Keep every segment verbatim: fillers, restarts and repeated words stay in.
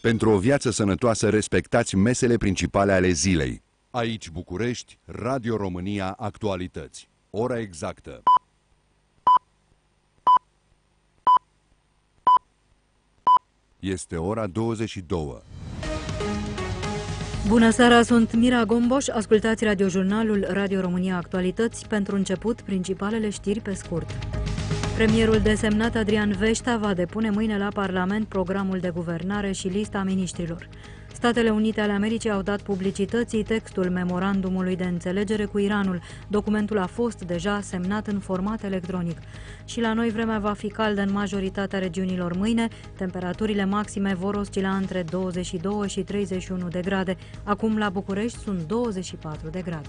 Pentru o viață sănătoasă, respectați mesele principale ale zilei. Aici București, Radio România Actualități. Ora exactă. Este ora douăzeci și două. Bună seara, sunt Mira Gomboș. Ascultați radiojurnalul Radio România Actualități. Pentru început, principalele știri pe scurt. Premierul desemnat Adrian Veștea va depune mâine la Parlament programul de guvernare și lista miniștrilor. Statele Unite ale Americii au dat publicității textul memorandumului de înțelegere cu Iranul. Documentul a fost deja semnat în format electronic. Și la noi vremea va fi caldă în majoritatea regiunilor mâine. Temperaturile maxime vor oscila între douăzeci și doi și treizeci și unu de grade. Acum la București sunt douăzeci și patru de grade.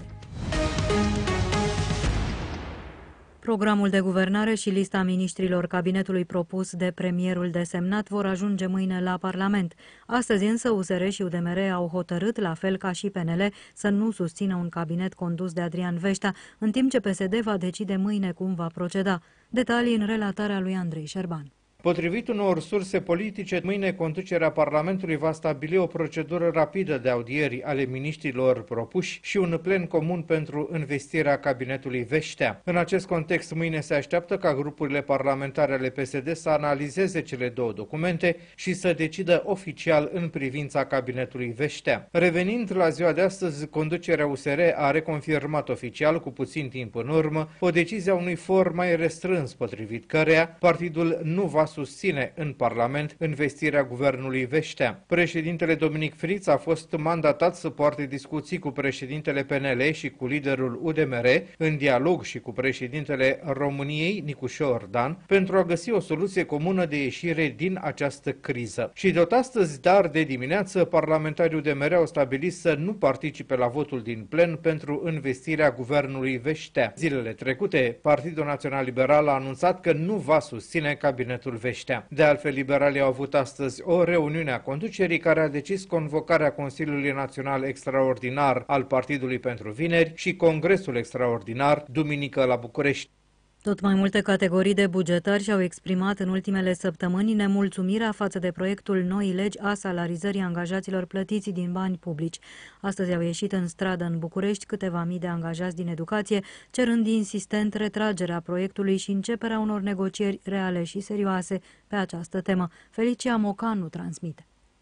Programul de guvernare și lista miniștrilor cabinetului propus de premierul desemnat vor ajunge mâine la Parlament. Astăzi însă U S R și U D M R au hotărât, la fel ca și P N L, să nu susțină un cabinet condus de Adrian Veștea, în timp ce P S D va decide mâine cum va proceda. Detalii în relatarea lui Andrei Șerban. Potrivit unor surse politice, mâine conducerea Parlamentului va stabili o procedură rapidă de audieri ale miniștrilor propuși și un plen comun pentru investirea cabinetului Veștea. În acest context, mâine se așteaptă ca grupurile parlamentare ale P S D să analizeze cele două documente și să decidă oficial în privința cabinetului Veștea. Revenind la ziua de astăzi, conducerea U S R a reconfirmat oficial, cu puțin timp în urmă, o decizie a unui for mai restrâns, potrivit căreia partidul nu va susține în Parlament investirea guvernului Veștea. Președintele Dominic Friț a fost mandatat să poarte discuții cu președintele P N L și cu liderul U D M R, în dialog și cu președintele României, Nicușor Dan, pentru a găsi o soluție comună de ieșire din această criză. Și tot astăzi, dar de dimineață, parlamentarii U D M R au stabilit să nu participe la votul din plen pentru investirea guvernului Veștea. Zilele trecute, Partidul Național Liberal a anunțat că nu va susține cabinetul Veștea. De altfel, liberalii au avut astăzi o reuniune a conducerii care a decis convocarea Consiliului Național Extraordinar al Partidului pentru vineri și Congresul Extraordinar duminică la București. Tot mai multe categorii de bugetari și-au exprimat în ultimele săptămâni nemulțumirea față de proiectul noii legi a salarizării angajaților plătiți din bani publici. Astăzi au ieșit în stradă în București câteva mii de angajați din educație, cerând insistent retragerea proiectului și începerea unor negocieri reale și serioase pe această temă. Felicia Mocanu transmite.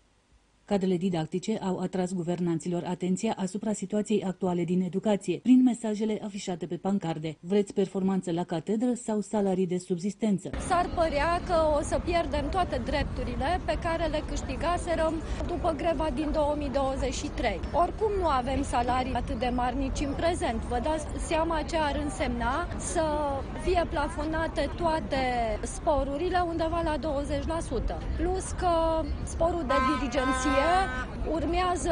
Cadrele didactice au atras guvernanților atenția asupra situației actuale din educație, prin mesajele afișate pe pancarde. Vreți performanță la catedră sau salarii de subzistență? S-ar părea că o să pierdem toate drepturile pe care le câștigaserăm după greva din două mii douăzeci și trei. Oricum nu avem salarii atât de mari nici în prezent. Vă dați seama ce ar însemna să fie plafonate toate sporurile undeva la douăzeci la sută. Plus că sporul de dirigenție urmează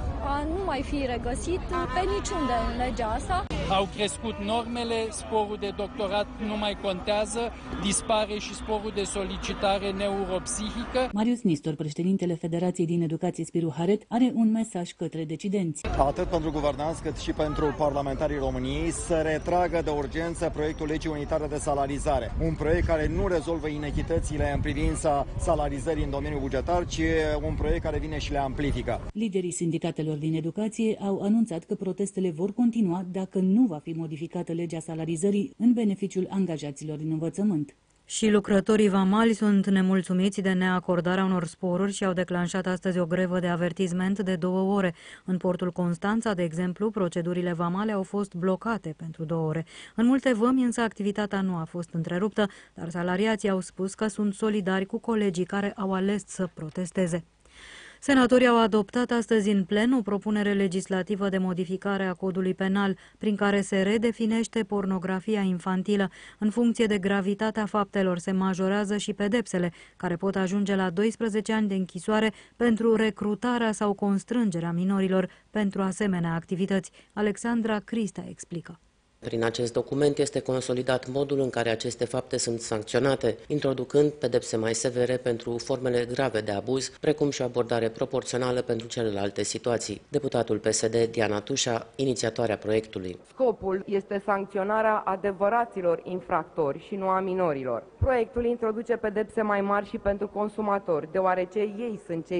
a nu mai fi regăsit pe niciunde în legea asta. Au crescut normele, sporul de doctorat nu mai contează, dispare și sporul de solicitare neuropsihică. Marius Nistor, președintele Federației din Educație Spiru Haret, are un mesaj către decidenți. Atât pentru guvernanți cât și pentru parlamentarii României să retragă de urgență proiectul legii unitare de salarizare. Un proiect care nu rezolvă inechitățile în privința salarizării în domeniul bugetar, ci un proiect care vine și le amplifică. Liderii sindicatelor din educație au anunțat că protestele vor continua dacă nu va fi modificată legea salarizării în beneficiul angajaților din învățământ. Și lucrătorii vamali sunt nemulțumiți de neacordarea unor sporuri și au declanșat astăzi o grevă de avertisment de două ore. În portul Constanța, de exemplu, procedurile vamale au fost blocate pentru două ore. În multe vămi, însă, activitatea nu a fost întreruptă, dar salariații au spus că sunt solidari cu colegii care au ales să protesteze. Senatorii au adoptat astăzi în plen o propunere legislativă de modificare a codului penal, prin care se redefinește pornografia infantilă. În funcție de gravitatea faptelor se majorează și pedepsele, care pot ajunge la doisprezece ani de închisoare pentru recrutarea sau constrângerea minorilor pentru asemenea activități. Alexandra Crista explică. Prin acest document este consolidat modul în care aceste fapte sunt sancționate, introducând pedepse mai severe pentru formele grave de abuz, precum și o abordare proporțională pentru celelalte situații. Deputatul P S D, Diana Tușa, inițiatoarea proiectului. Scopul este sancționarea adevăraților infractori și nu a minorilor. Proiectul introduce pedepse mai mari și pentru consumatori, deoarece ei sunt cei